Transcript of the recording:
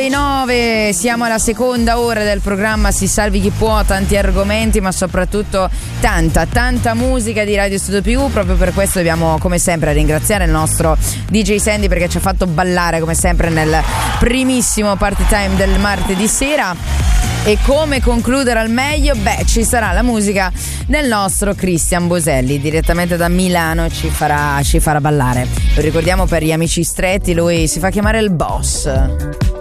9:09, siamo alla seconda ora del programma Si Salvi Chi Può, tanti argomenti ma soprattutto tanta musica di Radio Studio PU. Proprio per questo dobbiamo come sempre ringraziare il nostro DJ Sandy, perché ci ha fatto ballare come sempre nel primissimo party time del martedì sera. E come concludere al meglio? Ci sarà la musica del nostro Cristian Boselli, direttamente da Milano ci farà ballare. Lo ricordiamo per gli amici stretti, lui si fa chiamare il boss.